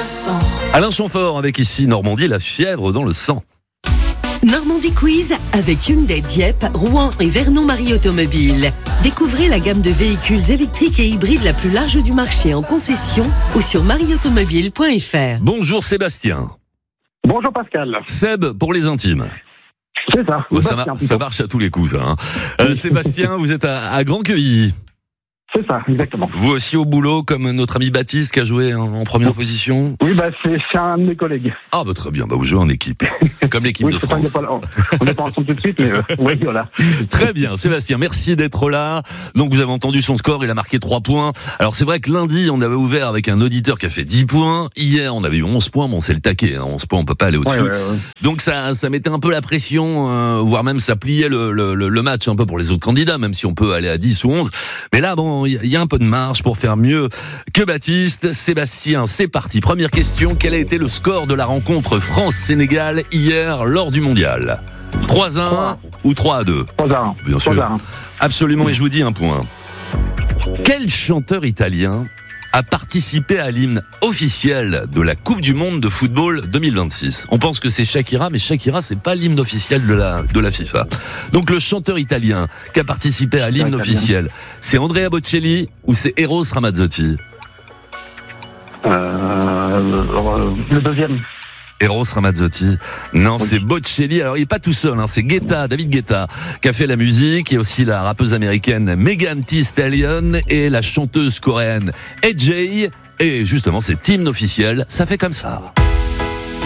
Alain Chamfort avec ici Normandie, la fièvre dans le sang. Normandie Quiz avec Hyundai, Dieppe, Rouen et Vernon-Marie Automobile. Découvrez la gamme de véhicules électriques et hybrides la plus large du marché en concession ou sur marieautomobile.fr. Bonjour Sébastien. Bonjour Pascal. Seb pour les intimes. C'est ça. Ouais, ça marche à tous les coups, ça. Sébastien, vous êtes à Grand-Quevilly. C'est ça, exactement. Vous aussi au boulot, comme notre ami Baptiste qui a joué en première position. Oui, c'est un de mes collègues. Ah très bien, vous jouez en équipe, comme l'équipe de France. On n'est pas ensemble tout de suite, mais oui, voilà. Très bien, Sébastien, merci d'être là. Donc vous avez entendu son score, il a marqué 3 points. Alors c'est vrai que lundi, on avait ouvert avec un auditeur qui a fait 10 points. Hier, on avait eu 11 points, bon c'est le taquet, 11 points, on peut pas aller au-dessus. Ouais. Donc ça mettait un peu la pression, voire même ça pliait le match un peu pour les autres candidats, même si on peut aller à 10 ou 11. Mais là, bon, il y a un peu de marge pour faire mieux que Baptiste. Sébastien, c'est parti. Première question, quel a été le score de la rencontre France-Sénégal hier lors du mondial ? 3-1 ou 3-2 ? 3-1. Bien sûr. 3-1. Absolument, et je vous dis un point. Quel chanteur italien a participé à l'hymne officiel de la Coupe du Monde de football 2026. On pense que c'est Shakira, mais Shakira, c'est pas l'hymne officiel de la FIFA. Donc le chanteur italien qui a participé à l'hymne officiel, c'est Andrea Bocelli ou c'est Eros Ramazzotti ? Le deuxième. Eros Ramazzotti. Non, oui. C'est Bocelli. Alors, il n'est pas tout seul, c'est David Guetta, qui a fait la musique. Il y a aussi la rappeuse américaine Megan Thee Stallion et la chanteuse coréenne AJ. Et justement, c'est hymne officiel. Ça fait comme ça.